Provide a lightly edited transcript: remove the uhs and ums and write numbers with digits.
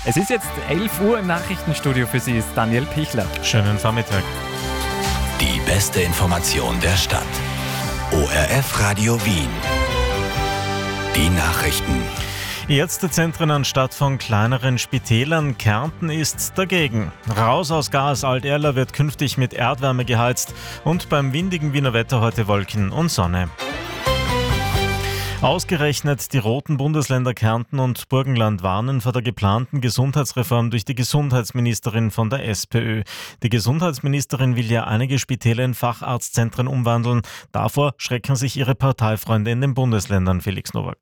Es ist jetzt 11 Uhr im Nachrichtenstudio, für Sie ist Daniel Pichler. Schönen Vormittag. Die beste Information der Stadt. ORF Radio Wien. Die Nachrichten. Ärztezentren anstatt von kleineren Spitälern. Kärnten ist dagegen. Raus aus Gas. Alt-Erla wird künftig mit Erdwärme geheizt. Und beim windigen Wiener Wetter heute Wolken und Sonne. Ausgerechnet die roten Bundesländer Kärnten und Burgenland warnen vor der geplanten Gesundheitsreform durch die Gesundheitsministerin von der SPÖ. Die Gesundheitsministerin will ja einige Spitäler in Facharztzentren umwandeln. Davor schrecken sich ihre Parteifreunde in den Bundesländern, Felix Nowak.